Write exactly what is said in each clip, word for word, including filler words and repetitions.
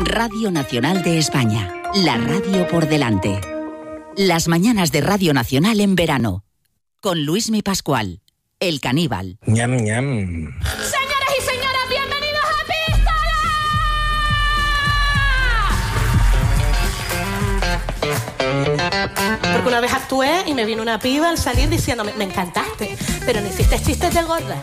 Radio Nacional de España, la radio por delante. Las mañanas de Radio Nacional en verano, con Luismi Pascual, el caníbal. Ñam, ñam. Señoras y señores, bienvenidos a Pistola. Porque una vez actué y me vino una piba al salir diciéndome, me encantaste, pero no hiciste chistes de gorda.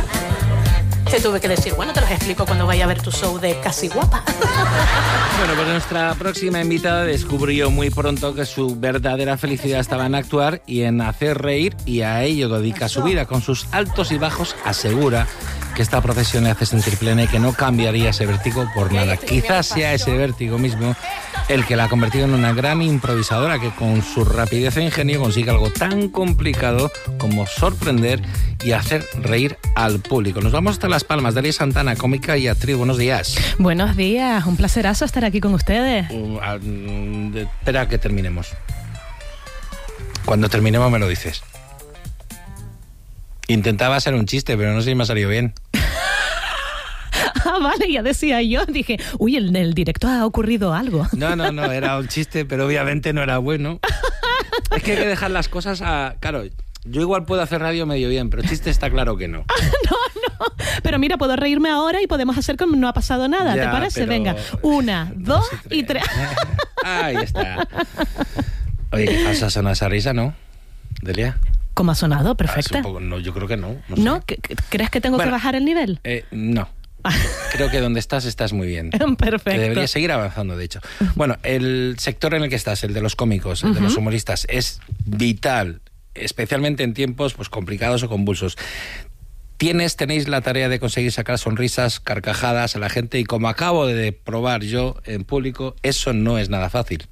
Te tuve que decir, bueno, te los explico cuando vaya a ver tu show de Casi Guapa. Bueno, pues nuestra próxima invitada descubrió muy pronto que su verdadera felicidad estaba en actuar y en hacer reír, y a ello dedica su vida. Con sus altos y bajos asegura que esta profesión le hace sentir plena y que no cambiaría ese vértigo por nada. Quizás sea ese vértigo mismo el que la ha convertido en una gran improvisadora que con su rapidez e ingenio consigue algo tan complicado como sorprender y hacer reír al público. Nos vamos hasta Las Palmas. Dalia Santana, cómica y actriz. Buenos días. Buenos días, un placerazo estar aquí con ustedes. Uh, uh, espera a que terminemos. Cuando terminemos me lo dices. Intentaba hacer un chiste, pero no sé si me ha salido bien. Ah, vale, ya decía yo. Dije, uy, en el directo ha ocurrido algo. No, no, no, era un chiste, pero obviamente no era bueno. Es que hay que dejar las cosas a... Claro, yo igual puedo hacer radio medio bien, pero chiste está claro que no. No, no. Pero mira, puedo reírme ahora y podemos hacer como no ha pasado nada. Ya, ¿te parece? Pero... Venga, una, dos no, y tres. Ahí está. Oye, ¿qué pasa? ¿Suena esa risa, no? ¿Delia? ¿Cómo ha sonado? Perfecta. Ah, poco, no, yo creo que no. ¿No? ¿No? ¿Crees que tengo bueno, que bajar el nivel? Eh, no. Creo que donde estás, estás muy bien. Perfecto. Que deberías seguir avanzando, de hecho. Bueno, el sector en el que estás, el de los cómicos, el uh-huh. de los humoristas, es vital, especialmente en tiempos pues complicados o convulsos. Tienes, tenéis la tarea de conseguir sacar sonrisas, carcajadas a la gente, y como acabo de probar yo en público, eso no es nada fácil.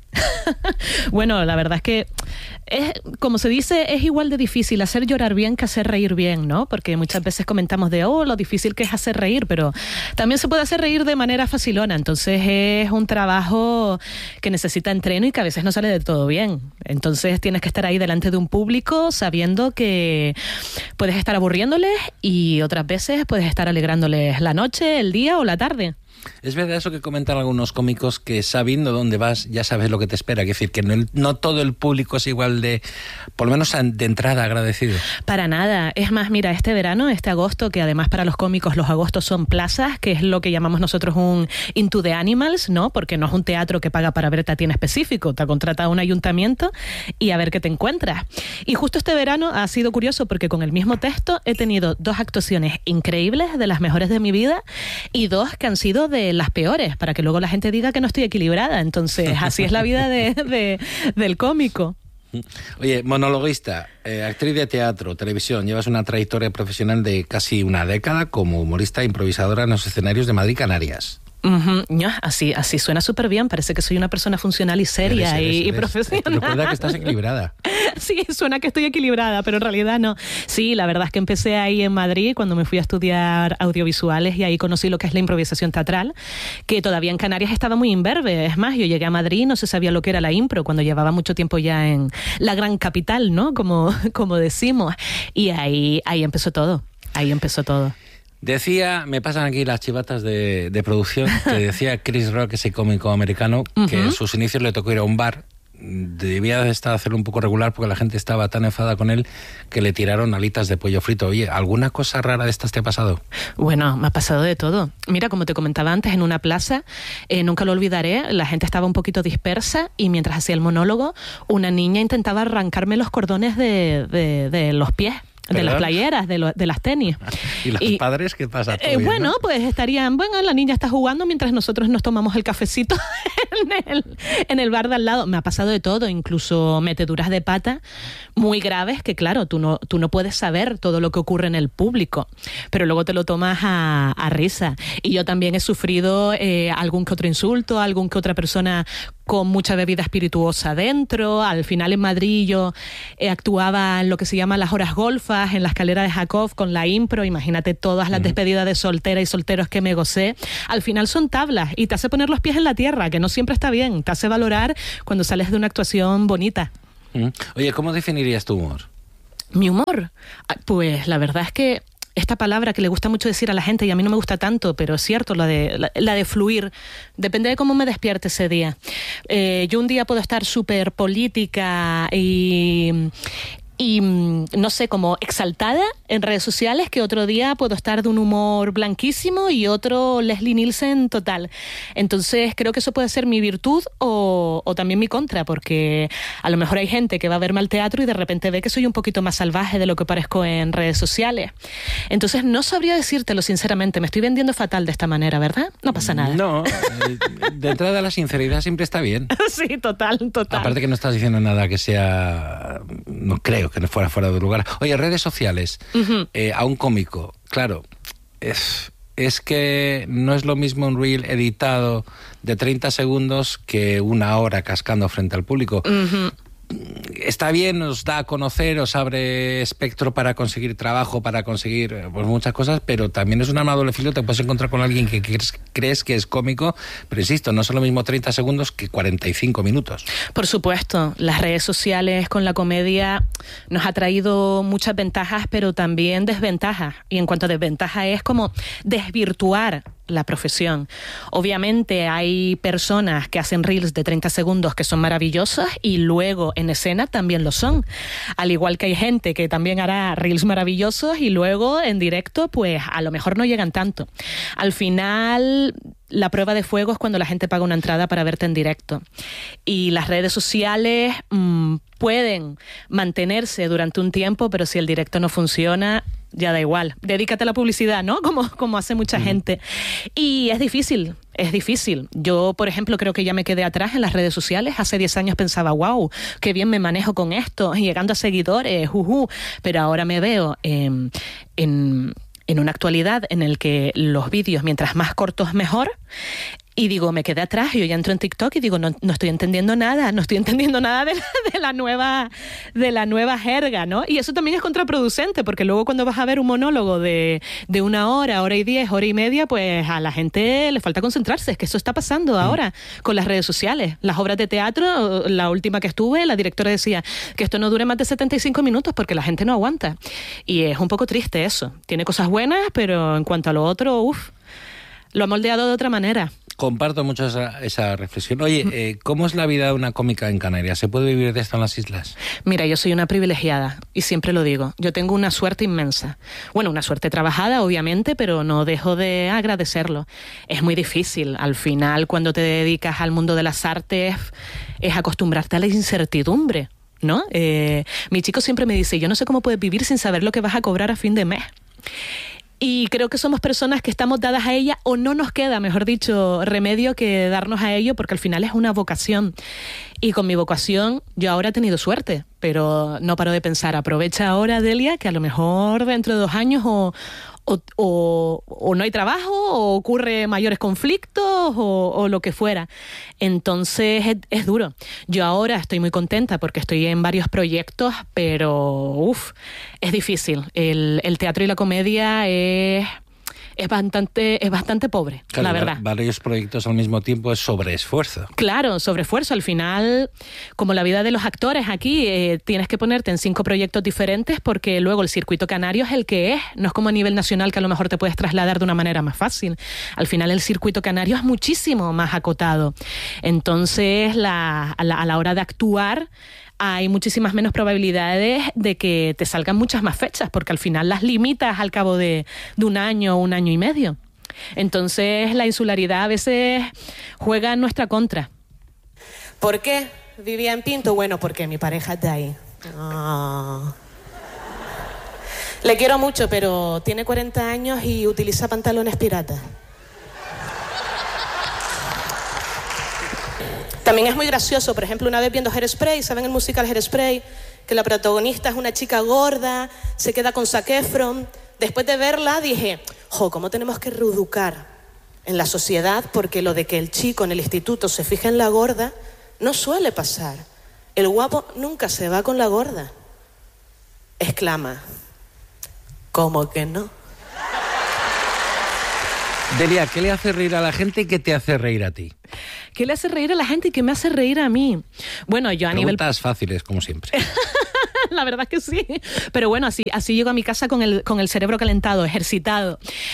Bueno, la verdad es que, es, como se dice, es igual de difícil hacer llorar bien que hacer reír bien, ¿no? Porque muchas veces comentamos de, oh, lo difícil que es hacer reír, pero también se puede hacer reír de manera facilona. Entonces es un trabajo que necesita entreno y que a veces no sale de todo bien. Entonces tienes que estar ahí delante de un público sabiendo que puedes estar aburriéndoles y otras veces puedes estar alegrándoles la noche, el día o la tarde. Es verdad eso que comentan algunos cómicos, que sabiendo dónde vas ya sabes lo que te espera. Es decir, que no, no todo el público es igual de, por lo menos de entrada, agradecido. Para nada. Es más, mira, este verano, este agosto, que además para los cómicos los agostos son plazas, que es lo que llamamos nosotros un Into the Animals, ¿no? Porque no es un teatro que paga para verte a ti en específico. Te ha contratado un ayuntamiento y a ver qué te encuentras. Y justo este verano ha sido curioso porque con el mismo texto he tenido dos actuaciones increíbles, de las mejores de mi vida, y dos que han sido de las peores, para que luego la gente diga que no estoy equilibrada. Entonces, así es la vida de, de, del cómico. Oye, monologuista, eh, actriz de teatro, televisión, llevas una trayectoria profesional de casi una década como humorista e improvisadora en los escenarios de Madrid y Canarias. Uh-huh. No, así, así suena súper bien. Parece que soy una persona funcional y seria eres, eres, y, eres. y profesional. Recuerda que estás equilibrada. Sí, suena que estoy equilibrada, pero en realidad no. Sí, la verdad es que empecé ahí en Madrid cuando me fui a estudiar audiovisuales, y ahí conocí lo que es la improvisación teatral, que todavía en Canarias estaba muy imberbe. Es más, yo llegué a Madrid y no se sabía lo que era la impro cuando llevaba mucho tiempo ya en la gran capital, ¿no? Como, como decimos. Y ahí, ahí empezó todo. Ahí empezó todo. Decía, me pasan aquí las chivatas de, de producción, que decía Chris Rock, ese cómico americano, uh-huh. que en sus inicios le tocó ir a un bar. Debía de estar hacerlo un poco regular porque la gente estaba tan enfadada con él que le tiraron alitas de pollo frito. Oye, ¿alguna cosa rara de estas te ha pasado? Bueno, me ha pasado de todo. Mira, como te comentaba antes, en una plaza, eh, nunca lo olvidaré, la gente estaba un poquito dispersa y mientras hacía el monólogo, una niña intentaba arrancarme los cordones de, de, de los pies. De las playeras, de, lo, de las tenis. ¿Y los y, padres qué pasa? Eh, bien, bueno, ¿no? Pues estarían, bueno, la niña está jugando mientras nosotros nos tomamos el cafecito en el, en el bar de al lado. Me ha pasado de todo, incluso meteduras de pata muy graves que, claro, tú no, tú no puedes saber todo lo que ocurre en el público, pero luego te lo tomas a, a risa. Y yo también he sufrido eh, algún que otro insulto, algún que otra persona con mucha bebida espirituosa dentro. Al final en Madrid yo eh, actuaba en lo que se llama las horas golfas, en la escalera de Jacob con la impro. Imagínate todas las mm. despedidas de soltera y solteros que me gocé. Al final son tablas y te hace poner los pies en la tierra, que no siempre está bien. Te hace valorar cuando sales de una actuación bonita. Mm. Oye, ¿cómo definirías tu humor? ¿Mi humor? Pues la verdad es que esta palabra que le gusta mucho decir a la gente y a mí no me gusta tanto, pero es cierto, la de, la, la de fluir. Depende de cómo me despierte ese día. Eh, yo un día puedo estar súper política y... y, no sé, como exaltada en redes sociales, que otro día puedo estar de un humor blanquísimo y otro Leslie Nielsen total. Entonces creo que eso puede ser mi virtud o, o también mi contra, porque a lo mejor hay gente que va a verme al teatro y de repente ve que soy un poquito más salvaje de lo que parezco en redes sociales. Entonces no sabría decírtelo sinceramente, me estoy vendiendo fatal de esta manera, ¿verdad? No pasa nada. No, eh, de entrada la sinceridad siempre está bien. Sí, total, total. Aparte que no estás diciendo nada que sea... No creo que no fuera fuera de lugar. Oye, redes sociales, uh-huh. eh, a un cómico, claro, es, es que no es lo mismo un reel editado de treinta segundos que una hora cascando frente al público. Uh-huh. Está bien, os da a conocer, os abre espectro para conseguir trabajo, para conseguir pues, muchas cosas, pero también es un arma de doble filo. Te puedes encontrar con alguien que crees, crees que es cómico, pero insisto, no son lo mismo treinta segundos que cuarenta y cinco minutos. Por supuesto, las redes sociales con la comedia nos ha traído muchas ventajas, pero también desventajas. Y en cuanto a desventaja es como desvirtuar la profesión. Obviamente hay personas que hacen reels de treinta segundos que son maravillosas y luego en escena también lo son. Al igual que hay gente que también hará reels maravillosos y luego en directo pues a lo mejor no llegan tanto. Al final la prueba de fuego es cuando la gente paga una entrada para verte en directo. Y las redes sociales mmm, pueden mantenerse durante un tiempo, pero si el directo no funciona, ya da igual. Dedícate a la publicidad, ¿no? Como, como hace mucha mm. gente. Y es difícil, es difícil. Yo, por ejemplo, creo que ya me quedé atrás en las redes sociales. Hace diez años pensaba, wow, qué bien me manejo con esto, llegando a seguidores, juju. Pero ahora me veo eh, en... en una actualidad en el que los vídeos, mientras más cortos, mejor. Y digo, me quedé atrás, yo ya entro en TikTok y digo, no, no estoy entendiendo nada, no estoy entendiendo nada de la, de la nueva de la nueva jerga, ¿no? Y eso también es contraproducente, porque luego cuando vas a ver un monólogo de, de una hora, hora y diez, hora y media, pues a la gente le falta concentrarse. Es que eso está pasando ahora mm. con las redes sociales. Las obras de teatro, la última que estuve, la directora decía que esto no dure más de setenta y cinco minutos porque la gente no aguanta. Y es un poco triste eso. Tiene cosas buenas, pero en cuanto a lo otro, uff, lo ha moldeado de otra manera. Comparto mucho esa, esa reflexión. Oye, eh, ¿cómo es la vida de una cómica en Canarias? ¿Se puede vivir de esto en las islas? Mira, yo soy una privilegiada y siempre lo digo. Yo tengo una suerte inmensa. Bueno, una suerte trabajada, obviamente, pero no dejo de agradecerlo. Es muy difícil. Al final, cuando te dedicas al mundo de las artes, es acostumbrarte a la incertidumbre, ¿no? Eh, mi chico siempre me dice, yo no sé cómo puedes vivir sin saber lo que vas a cobrar a fin de mes. Y creo que somos personas que estamos dadas a ella, o no nos queda, mejor dicho, remedio que darnos a ello, porque al final es una vocación. Y con mi vocación yo ahora he tenido suerte, pero no paro de pensar, aprovecha ahora, Delia, que a lo mejor dentro de dos años o, o, o, o no hay trabajo, o ocurre mayores conflictos, o, o lo que fuera. Entonces es, es duro. Yo ahora estoy muy contenta porque estoy en varios proyectos, pero uff, es difícil. El, el teatro y la comedia es... Es bastante, es bastante pobre, claro, la verdad. Varios proyectos al mismo tiempo es sobreesfuerzo. Claro, sobreesfuerzo. Al final, como la vida de los actores aquí, eh, tienes que ponerte en cinco proyectos diferentes porque luego el circuito canario es el que es. No es como a nivel nacional que a lo mejor te puedes trasladar de una manera más fácil. Al final el circuito canario es muchísimo más acotado. Entonces, la, a, la, a la hora de actuar, hay muchísimas menos probabilidades de que te salgan muchas más fechas, porque al final las limitas al cabo de, de un año o un año y medio. Entonces la insularidad a veces juega en nuestra contra. ¿Por qué vivía en Pinto? Bueno, porque mi pareja es de ahí. Oh. Le quiero mucho, pero tiene cuarenta años y utiliza pantalones piratas. También es muy gracioso, por ejemplo, una vez viendo Hairspray, ¿saben el musical Hairspray? Que la protagonista es una chica gorda, se queda con Zac Efron. Después de verla dije, jo, ¿cómo tenemos que reeducar en la sociedad? Porque lo de que el chico en el instituto se fije en la gorda no suele pasar. El guapo nunca se va con la gorda. Exclama, ¿cómo que no? Delia, ¿qué le hace reír a la gente y qué te hace reír a ti? ¿Qué le hace reír a la gente y qué me hace reír a mí? Bueno, yo a Preguntas nivel... fáciles, como siempre. La verdad que sí. Pero bueno, así, así llego a mi casa con el, con el cerebro calentado, ejercitado.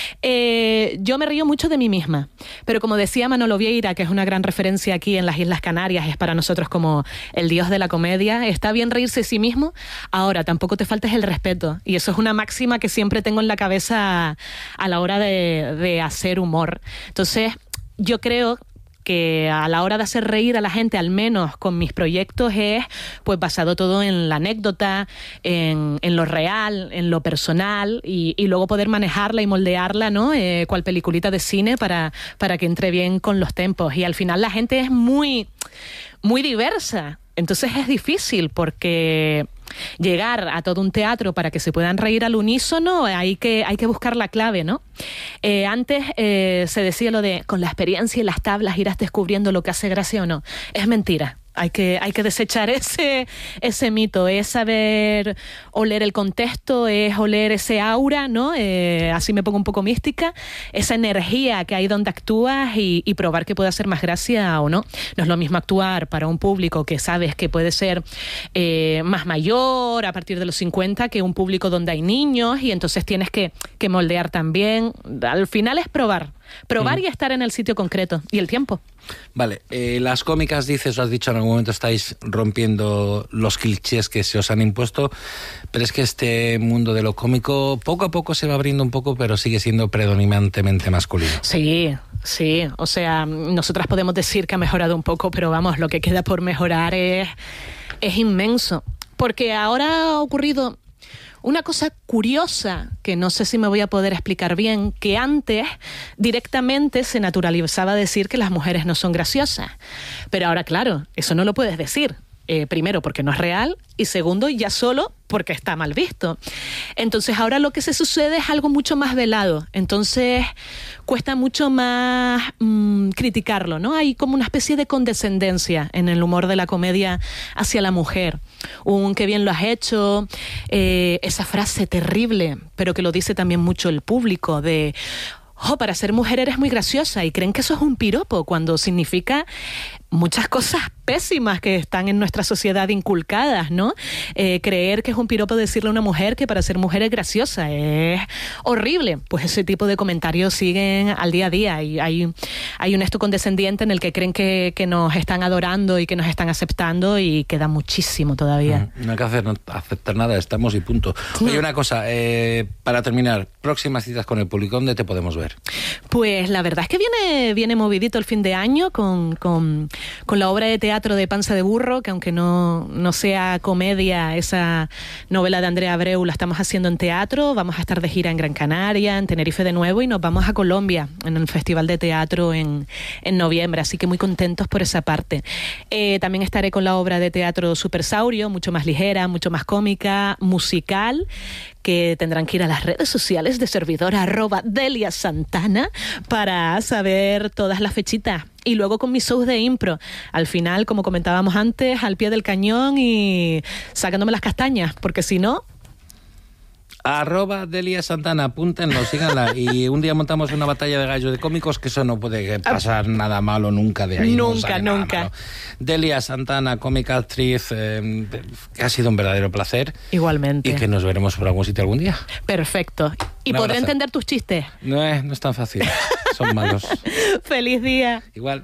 Eh, yo me río mucho de mí misma. Pero como decía Manolo Vieira, que es una gran referencia aquí en las Islas Canarias, es para nosotros como el dios de la comedia, está bien reírse de sí mismo. Ahora, tampoco te faltes el respeto. Y eso es una máxima que siempre tengo en la cabeza a la hora de, de hacer humor. Entonces, yo creo que a la hora de hacer reír a la gente, al menos con mis proyectos, es pues basado todo en la anécdota, en, en lo real, en lo personal, y, y luego poder manejarla y moldearla, ¿no? Eh, cual peliculita de cine para, para que entre bien con los tempos. Y al final la gente es muy, muy diversa. Entonces es difícil porque llegar a todo un teatro para que se puedan reír al unísono, hay que, hay que buscar la clave, ¿no? Eh, antes eh, se decía lo de con la experiencia y las tablas irás descubriendo lo que hace gracia o no. Es mentira. Hay que, hay que desechar ese, ese mito, es saber oler el contexto, es oler ese aura, ¿no? Eh, así me pongo un poco mística, esa energía que hay donde actúas y, y probar que puede hacer más gracia o no. No es lo mismo actuar para un público que sabes que puede ser eh, más mayor, a partir de los cincuenta, que un público donde hay niños, y entonces tienes que, que moldear también. Al final es probar. Probar mm. y estar en el sitio concreto. Y el tiempo. Vale, eh, las cómicas, dices, o has dicho en algún momento, estáis rompiendo los clichés que se os han impuesto, pero es que este mundo de lo cómico poco a poco se va abriendo un poco, pero sigue siendo predominantemente masculino. Sí, sí, o sea, nosotras podemos decir que ha mejorado un poco, pero vamos, lo que queda por mejorar es, es inmenso. Porque ahora ha ocurrido una cosa curiosa, que no sé si me voy a poder explicar bien, que antes directamente se naturalizaba decir que las mujeres no son graciosas. Pero ahora, claro, eso no lo puedes decir. Eh, primero, porque no es real, y segundo, ya solo porque está mal visto. Entonces, ahora lo que se sucede es algo mucho más velado. Entonces, cuesta mucho más mmm, criticarlo, ¿no? Hay como una especie de condescendencia en el humor de la comedia hacia la mujer. Un qué bien lo has hecho, eh, esa frase terrible, pero que lo dice también mucho el público, de oh, para ser mujer eres muy graciosa, y creen que eso es un piropo, cuando significa muchas cosas pésimas que están en nuestra sociedad inculcadas, ¿no? Eh, creer que es un piropo decirle a una mujer que para ser mujer es graciosa es horrible. Pues ese tipo de comentarios siguen al día a día, y hay, hay un esto condescendiente en el que creen que, que nos están adorando y que nos están aceptando, y queda muchísimo todavía. No hay que hacer, no aceptar nada, estamos y punto. Oye, una cosa, eh, para terminar, próximas citas con el público, ¿dónde te podemos ver? Pues la verdad es que viene, viene movidito el fin de año con, con, con la obra de teatro de Panza de Burro, que aunque no, no sea comedia, esa novela de Andrea Abreu la estamos haciendo en teatro. Vamos a estar de gira en Gran Canaria, en Tenerife de nuevo, y nos vamos a Colombia en el Festival de Teatro en, en noviembre, así que muy contentos por esa parte. Eh, también estaré con la obra de teatro Supersaurio, mucho más ligera, mucho más cómica, musical, que tendrán que ir a las redes sociales de servidora arroba Delia Santana para saber todas las fechitas. Y luego con mis shows de impro, al final, como comentábamos antes, al pie del cañón y sacándome las castañas, porque si no... Arroba Delia Santana, apúntenlo, síganla. Y un día montamos una batalla de gallo de cómicos, que eso no puede pasar nada malo nunca de ahí. Nunca, no nunca. Delia Santana, cómica, actriz, eh, que ha sido un verdadero placer. Igualmente. Y que nos veremos por algún sitio algún día. Perfecto. ¿Y Un podré abrazo. entender tus chistes? No es, no es tan fácil, son malos. Feliz día. Igual.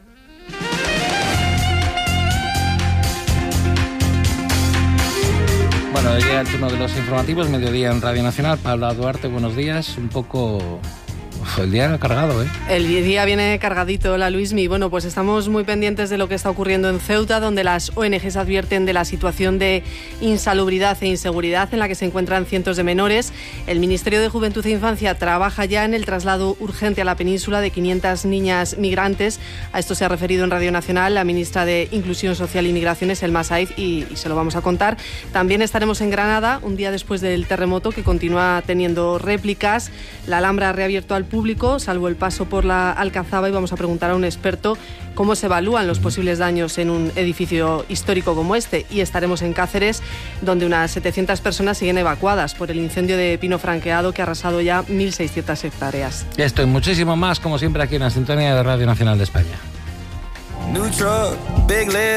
Bueno, llega el turno de los informativos, mediodía en Radio Nacional. Paula Duarte, buenos días. Un poco... Uf, el día cargado, ¿eh? El día viene cargadito, la Luismi. Bueno, pues estamos muy pendientes de lo que está ocurriendo en Ceuta, donde las O N Ges advierten de la situación de insalubridad e inseguridad en la que se encuentran cientos de menores. El Ministerio de Juventud e Infancia trabaja ya en el traslado urgente a la península de quinientas niñas migrantes. A esto se ha referido en Radio Nacional la ministra de Inclusión Social y Migraciones, Elma Saiz, y, y se lo vamos a contar. También estaremos en Granada, un día después del terremoto, que continúa teniendo réplicas. La Alhambra ha reabierto al público, salvo el paso por la Alcazaba, y vamos a preguntar a un experto cómo se evalúan los posibles daños en un edificio histórico como este. Y estaremos en Cáceres, donde unas setecientas personas siguen evacuadas por el incendio de pino franqueado que ha arrasado ya mil seiscientas hectáreas. Esto y muchísimo más, como siempre, aquí en la sintonía de Radio Nacional de España.